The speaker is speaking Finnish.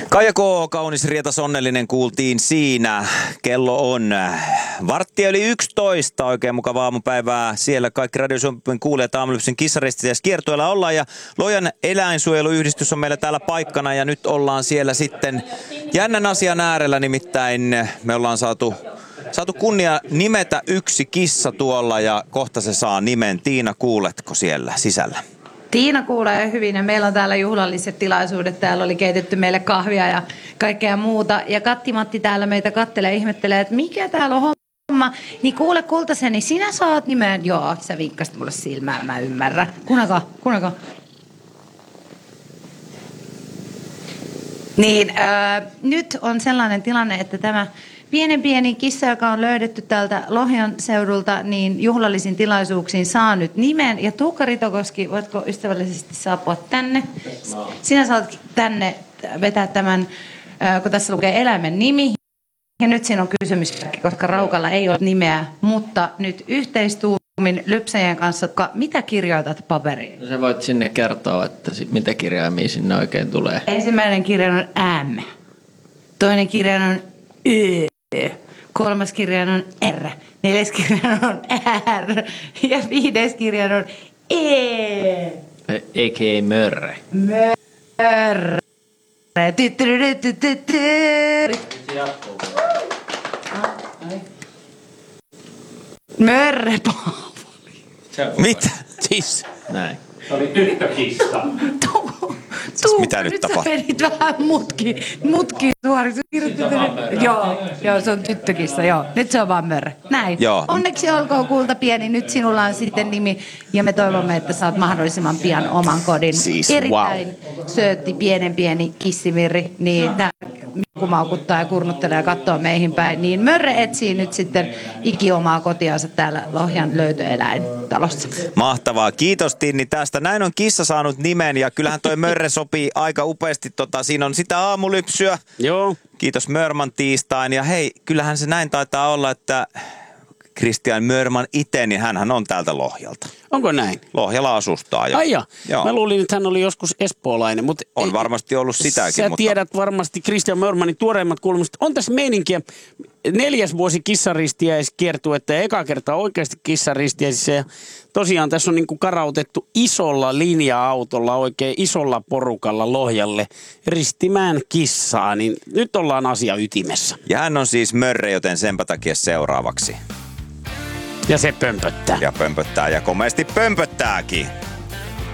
Kaija K. Kaunis Rietas onnellinen kuultiin siinä. Kello on 11:15. Oikein mukavaa aamupäivää. Siellä kaikki Radio Suomen kuulijat aamulypsyn kissaristissä kiertueella ollaan. Ja Lojan eläinsuojeluyhdistys on meillä täällä paikkana. Ja nyt ollaan siellä sitten jännän asian äärellä. Nimittäin me ollaan saatu kunnia nimetä yksi kissa tuolla. Ja kohta se saa nimen. Tiina, kuuletko siellä sisällä? Tiina kuulee hyvin ja meillä on täällä juhlalliset tilaisuudet. Täällä oli keitetty meille kahvia ja kaikkea muuta. Ja Katti-Matti täällä meitä kattelee ja ihmettelee, että mikä täällä on homma. Niin kuule kultasen, niin sinä saat nimen. Joo, sä vinkkasit mulle silmään, mä ymmärrän. Kuunnelko? Niin, nyt on sellainen tilanne, että tämä pieni kissa, joka on löydetty täältä Lohjan seudulta, niin juhlallisin tilaisuuksiin saa nyt nimen. Ja Tuukka Ritokoski, voitko ystävällisesti saapua tänne? Sinä saat tänne vetää tämän, kun tässä lukee eläimen nimi. Ja nyt siinä on kysymys, koska Raukalla ei ole nimeä, mutta nyt yhteistuumin lypsäjien kanssa, mitä kirjoitat paperiin? No sä voit sinne kertoa, että mitä kirjaimia sinne oikein tulee. Ensimmäinen kirjain on M. Toinen kirjain on Y. Kolmas kirjain on R. Neljäs kirjain on R. Ja viides kirjain on E. Eikä mörre. Mörre. Mörre. Mitä? Siis näin. Se oli tyttökissa. Mitä nyt tapahtuu? Nyt sä vedit vähän mutki suoriksi. Joo, se on tyttökissa, joo. Nyt se on vaan mörre. Näin. Joo. Onneksi olkoon kulta pieni. Nyt sinulla on sitten nimi ja me toivomme, että saat mahdollisimman pian oman kodin. Siis, erittäin söötti, pieni kissimirri. Niin tää maukuttaa ja kurnuttelee ja katsoo meihin päin. Niin mörre etsii nyt sitten ikiomaa kotiansa täällä Lohjan löytöeläintalossa. Mahtavaa. Kiitos Tinni tästä. Näin on kissa saanut nimen ja kyllähän toi mörre sopii aika upeasti. Siinä on sitä aamulypsyä. Joo. Kiitos Mörman tiistain. Ja hei, kyllähän se näin taitaa olla, että Christian Mörman itse, niin hänhän on täältä Lohjalta. Onko näin? Lohjalla asustaa jo. Ai joo. Mä luulin, että hän oli joskus espoolainen. Mutta on varmasti ollut sitäkin. Sä tiedät varmasti Christian Mörmanin tuoreimmat kuulumista. On tässä meininkiä 4. vuosi kissaristiäiskiertuetta ja eka kertaa oikeasti kissaristiäisissä. Ja tosiaan tässä on niinku karautettu isolla linja-autolla, oikein isolla porukalla Lohjalle ristimään kissaa. Niin nyt ollaan asia ytimessä. Ja hän on siis mörre, joten senpä takia seuraavaksi. Ja se pömpöttää. Ja pömpöttää ja komeasti pömpöttääkin.